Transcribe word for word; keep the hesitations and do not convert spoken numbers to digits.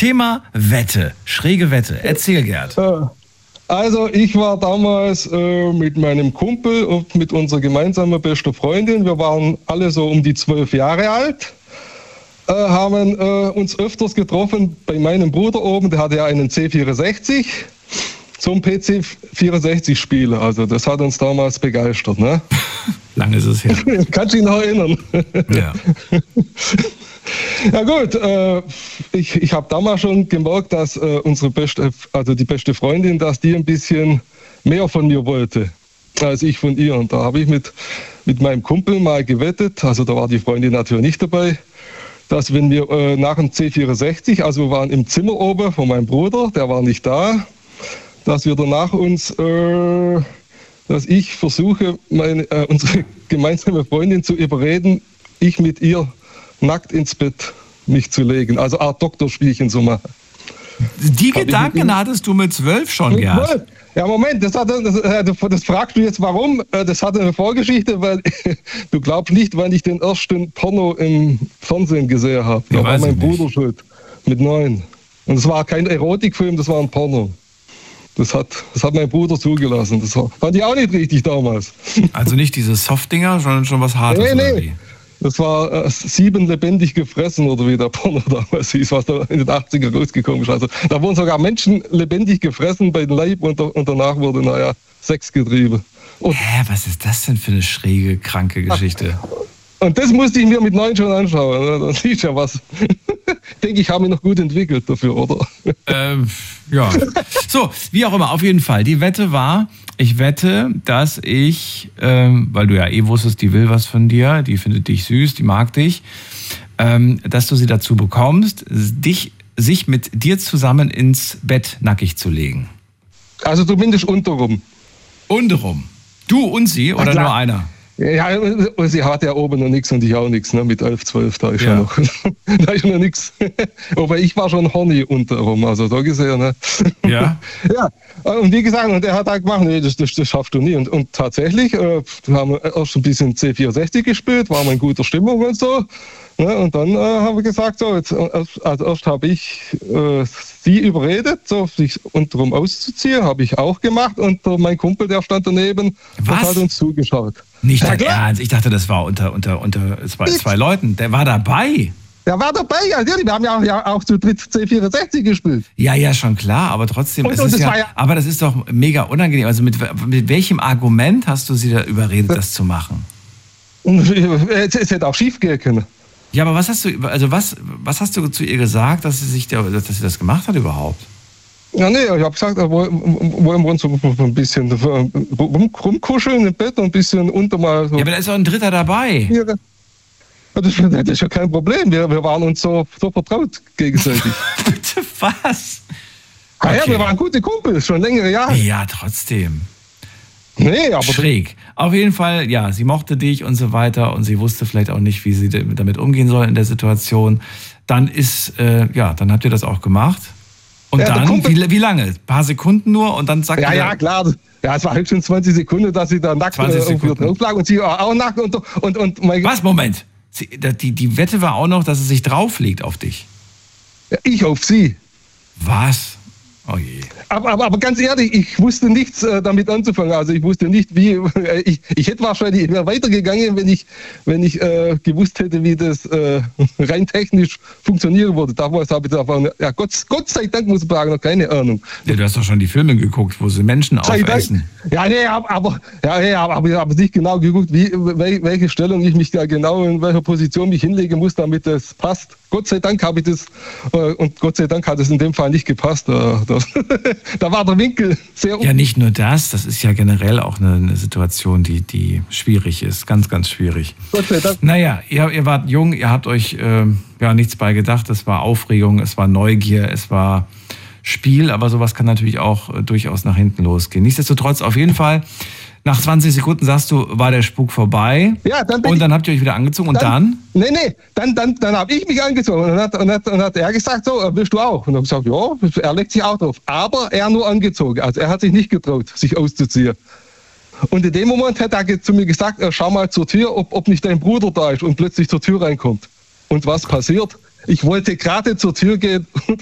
Thema Wette, schräge Wette. Erzähl, Gerd. Also ich war damals äh, mit meinem Kumpel und mit unserer gemeinsamen besten Freundin, wir waren alle so um die zwölf Jahre alt, äh, haben äh, uns öfters getroffen bei meinem Bruder oben, der hatte ja einen C vierundsechzig, zum P C vierundsechzig spielen. Also das hat uns damals begeistert. Ne? Lange ist es her. Kannst du dich noch erinnern? Ja. Ja gut, äh, ich, ich habe damals schon gemerkt, dass äh, unsere beste, also die beste Freundin, dass die ein bisschen mehr von mir wollte, als ich von ihr. Und da habe ich mit, mit meinem Kumpel mal gewettet, also da war die Freundin natürlich nicht dabei, dass wenn wir äh, nach dem C vierundsechzig, also wir waren im Zimmer oben von meinem Bruder, der war nicht da, dass wir danach uns, äh, dass ich versuche, meine, äh, unsere gemeinsame Freundin zu überreden, ich mit ihr nackt ins Bett mich zu legen. Also Art Doktorspielchen zu machen. Die Hab Gedanken hattest du mit zwölf schon, Gerd? Ja, Moment, das, hat, das, das fragst du jetzt warum? Das hat eine Vorgeschichte, weil du glaubst nicht, wann ich den ersten Porno im Fernsehen gesehen habe. Da war mein Bruder schuld. Mit neun. Und es war kein Erotikfilm, das war ein Porno. Das hat, das hat mein Bruder zugelassen. Das fand ich auch nicht richtig damals. Also nicht diese Soft-Dinger, sondern schon was Hartes? Nee, nee. Das war äh, Sieben lebendig gefressen oder wie der Porno damals hieß, was da in den achtzigern rausgekommen ist. Also da wurden sogar Menschen lebendig gefressen bei den Leib und, und danach wurde, naja, Sex getrieben. Und Hä, was ist das denn für eine schräge, kranke Geschichte? Und das musste ich mir mit neun schon anschauen. Da siehst du ja was. Ich denke, ich habe mich noch gut entwickelt dafür, oder? Ähm, ja. So, wie auch immer, auf jeden Fall. Die Wette war, ich wette, dass ich, ähm, weil du ja eh wusstest, die will was von dir, die findet dich süß, die mag dich, ähm, dass du sie dazu bekommst, dich, sich mit dir zusammen ins Bett nackig zu legen. Also zumindest unterrum. Unterrum. Du und sie oder nur einer? Ja, sie hat ja oben noch nichts und ich auch nichts, ne? Mit elf, zwölf, da ist ja, ja noch, da ist noch nichts. Aber ich war schon horny unterrum, also so gesehen, ne? Ja. Ja, und wie gesagt, und er hat halt gemacht, nee, das, das, das schaffst du nie. Und, und tatsächlich, äh, wir haben erst ein bisschen C vierundsechzig gespielt, waren wir in guter Stimmung und so. Ne? Und dann äh, haben wir gesagt, so, jetzt, also erst habe ich äh, sie überredet, so, sich unterrum auszuziehen, habe ich auch gemacht. Und äh, mein Kumpel, der stand daneben Was? und hat uns zugeschaut. Nicht dein Ernst? Ich dachte, das war unter, unter, unter zwei, zwei Leuten. Der war dabei. Der war dabei, ja, wir haben ja auch, ja auch zu dritt C vierundsechzig gespielt. Ja, ja, schon klar, aber trotzdem, Und, es und ist das ja, war ja, aber das ist doch mega unangenehm. Also mit, mit welchem Argument hast du sie da überredet, das zu machen? es, es hätte auch schief gehen können. Ja, aber was hast du, also was, was hast du zu ihr gesagt, dass sie sich, da, dass sie das gemacht hat überhaupt? Ja, nee, ich habe gesagt, wollen wir uns so ein bisschen rum, rumkuscheln im Bett und ein bisschen unter mal so. Ja, aber da ist doch ein Dritter dabei. Ja, das, das ist ja kein Problem. Wir, wir waren uns so, so vertraut gegenseitig. Bitte was? Ah, Okay. ja, wir waren gute Kumpels, schon längere Jahre. Ja, trotzdem. Nee, aber Schräg. Auf jeden Fall, ja, sie mochte dich und so weiter und sie wusste vielleicht auch nicht, wie sie damit umgehen soll in der Situation. Dann ist, äh, ja, dann habt ihr das auch gemacht. Und Ja, der dann, Kumpel- wie, wie lange? Ein paar Sekunden nur und dann sagt Ja, ihr, ja, klar. Ja, es war höchstens zwanzig Sekunden, dass sie da nackt zwanzig äh, irgendwie Sekunden. drauf lag und sie auch nackt und, und, und mein, Was, Moment. Sie, die, die Wette war auch noch, dass es sich drauflegt auf dich. ich auf sie. Was? Oh je. Aber, aber, aber ganz ehrlich, ich wusste nichts äh, damit anzufangen. Also ich wusste nicht, wie. Äh, ich, ich hätte wahrscheinlich, ich wäre weitergegangen, wenn ich, wenn ich äh, gewusst hätte, wie das äh, rein technisch funktionieren würde. Damals habe ich davon, ja, Gott, Gott sei Dank, muss ich sagen, noch keine Ahnung. Ja, du hast doch schon die Filme geguckt, wo sie Menschen Sei Dank. aufessen. Ja, nee, aber, aber, ja, nee, aber, aber ich habe nicht genau geguckt, wie, wel- welche Stellung ich mich da genau in welcher Position mich hinlegen muss, damit das passt. Gott sei Dank habe ich das, äh, und Gott sei Dank hat es in dem Fall nicht gepasst. Äh, das, da war der Winkel sehr. Ja, nicht nur das, das ist ja generell auch eine, eine Situation, die, die schwierig ist. Ganz, ganz schwierig. Gott sei Dank. Naja, ihr, ihr wart jung, ihr habt euch äh, ja nichts bei gedacht. Es war Aufregung, es war Neugier, es war Spiel, aber sowas kann natürlich auch äh, durchaus nach hinten losgehen. Nichtsdestotrotz, auf jeden Fall, nach zwanzig Sekunden sagst du, war der Spuk vorbei. Ja, dann bin Und ich- dann habt ihr euch wieder angezogen und dann? Nee, nee, dann, dann, dann habe ich mich angezogen und dann hat, und hat, und hat er gesagt, so, willst du auch? Und dann habe ich gesagt, ja, er legt sich auch drauf. Aber er nur angezogen, also er hat sich nicht getraut, sich auszuziehen. Und in dem Moment hat er zu mir gesagt, äh, schau mal zur Tür, ob, ob nicht dein Bruder da ist und plötzlich zur Tür reinkommt. Und was passiert? Ich wollte gerade zur Tür gehen